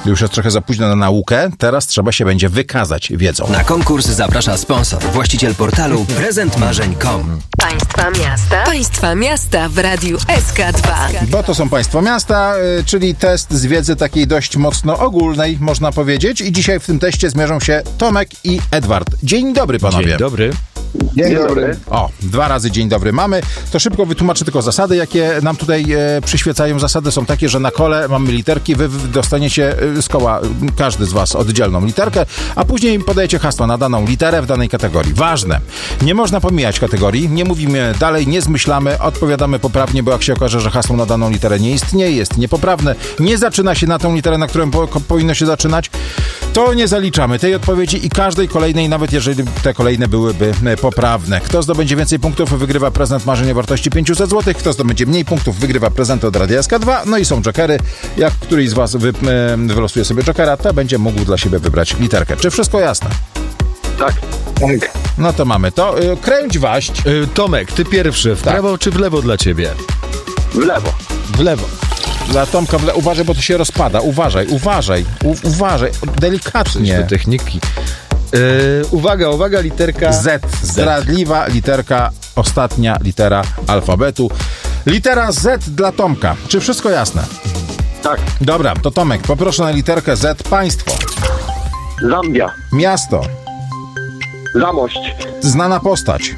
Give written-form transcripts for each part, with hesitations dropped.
Już jest trochę za późno na naukę, teraz trzeba się będzie wykazać wiedzą. Na konkurs zaprasza sponsor, właściciel portalu prezentmarzeń.com. Państwa miasta w Radiu SK2. Bo to są państwa miasta, czyli test z wiedzy takiej dość mocno ogólnej, można powiedzieć. I dzisiaj w tym teście zmierzą się Tomek i Edward. Dzień dobry, panowie. Dzień dobry. Dzień dobry. O, 2 razy dzień dobry mamy. To szybko wytłumaczę tylko zasady, jakie nam tutaj przyświecają. Zasady są takie, że na kole mamy literki, wy dostaniecie z koła, każdy z was, oddzielną literkę, a później podajecie hasło na daną literę w danej kategorii. Ważne, nie można pomijać kategorii, nie mówimy dalej, nie zmyślamy, odpowiadamy poprawnie, bo jak się okaże, że hasło na daną literę nie istnieje, jest niepoprawne, nie zaczyna się na tą literę, na którą powinno się zaczynać, to nie zaliczamy tej odpowiedzi i każdej kolejnej, nawet jeżeli te kolejne byłyby poprawne. Kto zdobędzie więcej punktów, wygrywa prezent marzeń o wartości 500 zł. Kto zdobędzie mniej punktów, wygrywa prezent od Radia SK2. No i są jokery. Jak któryś z was wylosuje sobie jokera, to będzie mógł dla siebie wybrać literkę. Czy wszystko jasne? Tak. No to mamy to. Kręć waść. Tomek, ty pierwszy. W prawo czy w lewo dla ciebie? W lewo. W lewo. Dla Tomka, uważaj, bo to się rozpada. Uważaj. Delikatnie. Do techniki. Uwaga, literka Z. Zdradliwa literka, ostatnia litera alfabetu. Litera Z dla Tomka. Czy wszystko jasne? Tak. Dobra, to Tomek, poproszę na literkę Z państwo. Zambia. Miasto. Zamość. Znana postać.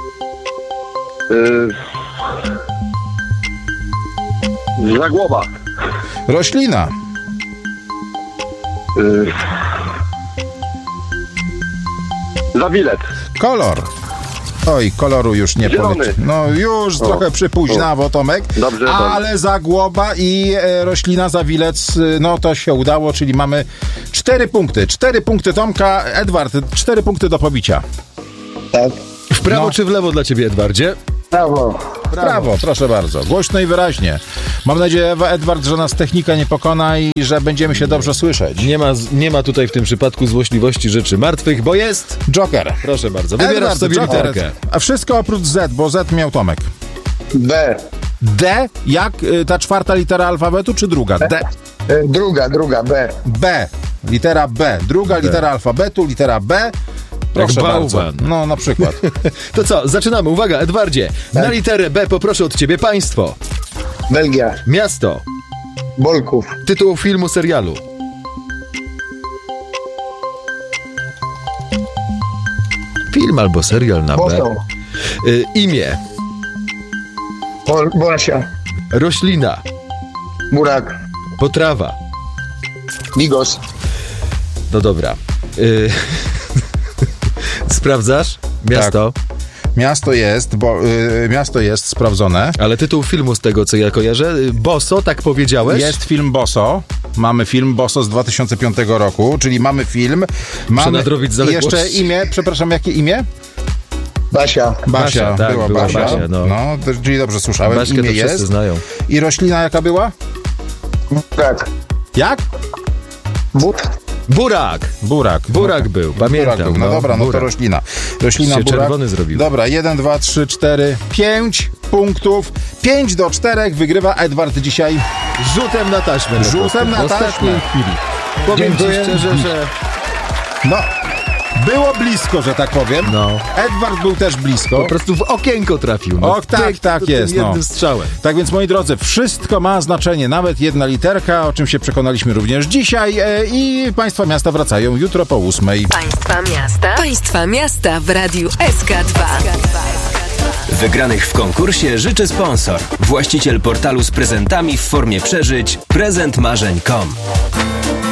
Zagłoba. Roślina. Zawilec. Kolor. Oj, koloru już nie Zielony. poleci. No już trochę przypóźniawo, Tomek. Dobrze, ale zagłoba i roślina, zawilec, no to się udało, czyli mamy 4 punkty. 4 punkty Tomka. Edward, 4 punkty do pobicia. Tak. W prawo No. czy w lewo dla ciebie, Edwardzie? Prawo. Brawo, proszę bardzo. Głośno i wyraźnie. Mam nadzieję, Edward, że nas technika nie pokona i że będziemy się dobrze słyszeć. Nie ma tutaj w tym przypadku złośliwości rzeczy martwych, bo jest... Joker. Proszę bardzo, wybierasz Edward, sobie Joker. literkę. A wszystko oprócz Z, bo Z miał Tomek. B. D, jak ta 4. litera alfabetu, czy druga? D. Druga, B. B. Litera B. Druga litera alfabetu, litera B. Proszę Jak bardzo. bałwan. No, na przykład. To co, zaczynamy. Uwaga, Edwardzie. Na literę B poproszę od ciebie państwo. Belgia. Miasto. Bolków. Tytuł filmu, serialu. Film albo serial na B. Boso. Imię. Borasia. Roślina. Burak. Potrawa. Bigos. No dobra. Sprawdzasz? Miasto. Miasto jest sprawdzone. Ale tytuł filmu z tego, co ja kojarzę. Boso, tak powiedziałeś? Jest film Boso. Mamy film Boso z 2005 roku, czyli mamy film. Nadrobić zaległości. Jeszcze imię, przepraszam, jakie imię? Basia. Basia, tak, była była Basia. Basia, no. Czyli dobrze słyszałem. Baśkę Imię to wszyscy jest. znają. I roślina jaka była? Burak. Jak? Burak był, pamiętam. Burak był. No dobra, no to roślina. Roślina, Się burak. czerwony zrobił. Dobra, 1, 2, 3, 4, 5 punktów. 5-4 wygrywa Edward dzisiaj. Rzutem na taśmę. Rzutem na W ostatniej taśmę. chwili. Powiem ci Dziękuję. szczerze, że... No, było blisko, że tak powiem. No. Edward był też blisko. Po prostu w okienko trafił. No. Och, tak Tym jest, no. jednym strzałem. Tak więc, moi drodzy, wszystko ma znaczenie, nawet jedna literka, o czym się przekonaliśmy również dzisiaj i państwa miasta wracają jutro po 8:00. Państwa miasta w Radiu SK2. Wygranych w konkursie życzy sponsor, właściciel portalu z prezentami w formie przeżyć prezentmarzeń.com.